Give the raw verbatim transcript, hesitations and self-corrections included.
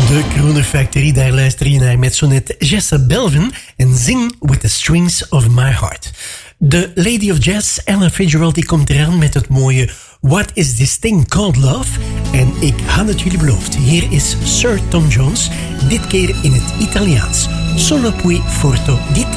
De Crooner Factory, daar luister je naar met zo net Jessa Belvin en Sing with the Strings of My Heart. De Lady of Jazz, Ella Fitzgerald, die komt eraan met het mooie What is this thing called love? En ik had het jullie beloofd. Hier is Sir Tom Jones, dit keer in het Italiaans. Solo pui forte di te.